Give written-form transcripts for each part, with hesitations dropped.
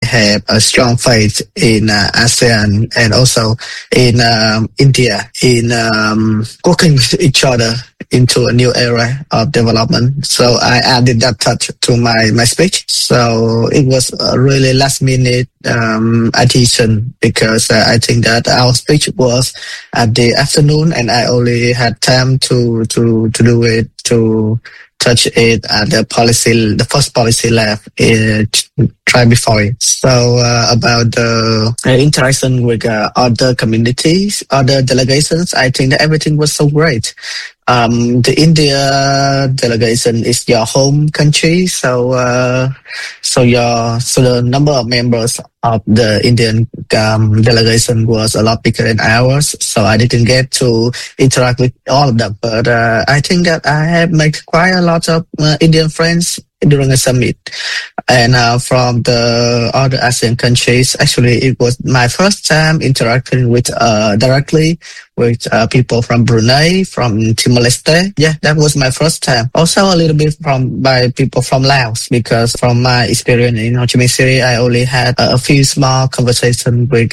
have a strong faith in ASEAN and also in India in working with each other into a new era of development. So I added that touch to my speech. So it was a really last minute addition because I think that our speech was at the afternoon and I only had time to do it, to touch it at the first policy lab try before it. So about the interaction with other communities, other delegations, I think that everything was so great. The India delegation is your home country, so the number of members of the Indian delegation was a lot bigger than ours. So I didn't get to interact with all of them, but I think that I have made quite a lot of Indian friends during the summit. And from the other ASEAN countries, actually it was my first time interacting with directly with people from Brunei, from Timor-Leste. Yeah, that was my first time. Also a little bit by people from Laos, because from my experience in Ho Chi Minh City, I only had a few small conversations with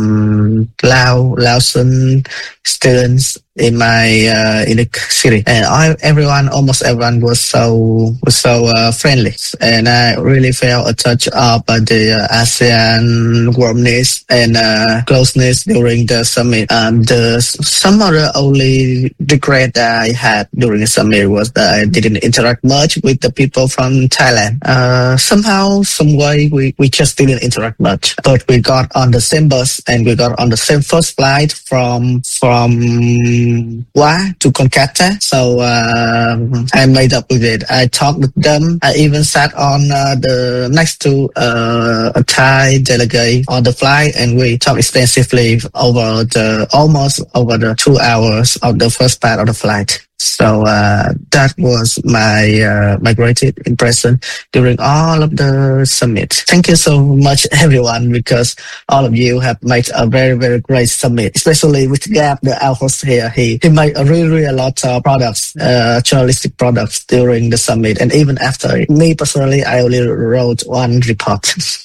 Laotian students in my in the city, and almost everyone was so friendly, and I really felt a touch of the ASEAN warmness and closeness during the summit. Some of the only regret that I had during the summit was that I didn't interact much with the people from Thailand. Somehow, some way, we just didn't interact much. But we got on the same bus and we got on the same first flight from Hua to Kolkata. So I made up with it. I talked with them. I even sat on next to a Thai delegate on the flight, and we talked extensively almost over the 2 hours of the first part of the flight. So that was my greatest impression during all of the summit. Thank you so much, everyone, because all of you have made a very, very great summit, especially with Gab, our host here. He made really a lot of products, journalistic products during the summit. And even after, me personally, I only wrote one report.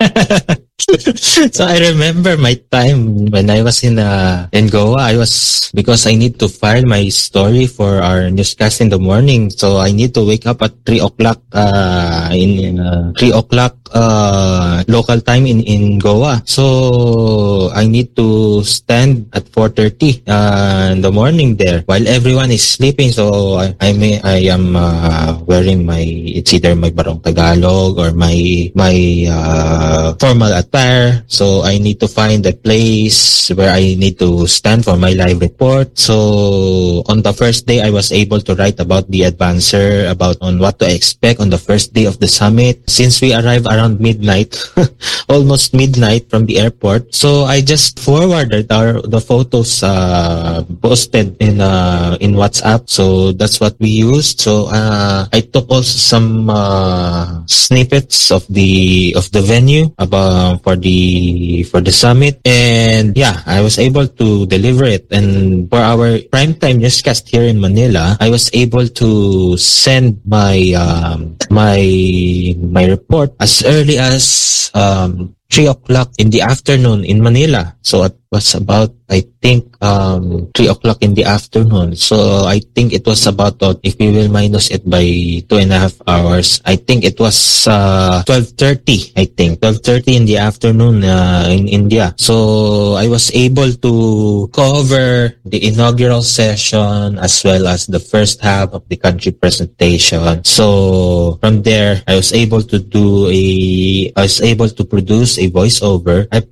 So I remember my time when I was in Goa. Because I need to file my story for our newscast in the morning. So I need to wake up at 3 o'clock, 3 o'clock, local time in Goa. So I need to stand at 4:30, in the morning there while everyone is sleeping. So I am, wearing it's either my Barong Tagalog or my formal attire. So I need to find a place where I need to stand for my live report. So on the first day, I was able to write about the advancer, on what to expect on the first day of the summit. Since we arrived around midnight, almost midnight from the airport, so I just forwarded the photos posted in WhatsApp. So that's what we used. So I took also some snippets of the venue for the summit, and yeah, I was able to deliver it. And for our primetime newscast here in Manila, I was able to send my report as early as 3 o'clock in the afternoon in Manila. So it was about, I think, 3 o'clock in the afternoon. So I think it was about, if we will minus it by 2.5 hours, I think it was 12:30. I think 12:30 in the afternoon in India. So I was able to cover the inaugural session as well as the first half of the country presentation. So from there, I was able to produce a voiceover. I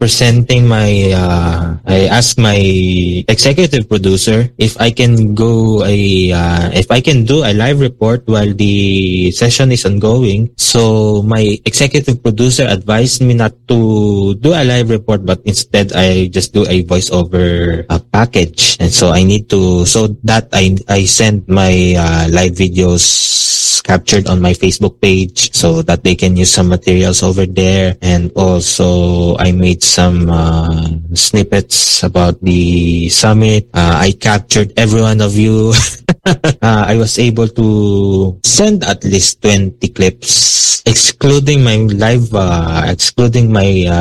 asked my executive producer if I can do a live report while the session is ongoing. So my executive producer advised me not to do a live report, but instead I just do a voiceover package. And so I sent my live videos captured on my Facebook page so that they can use some materials over there. And also I made some snippets about the summit. I captured every one of you. I was able to send at least 20 clips, excluding my